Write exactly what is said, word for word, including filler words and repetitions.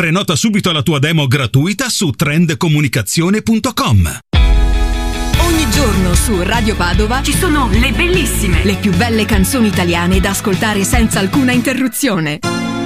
Prenota subito la tua demo gratuita su trend comunicazione punto com. Ogni giorno su Radio Padova ci sono le bellissime, le più belle canzoni italiane da ascoltare senza alcuna interruzione.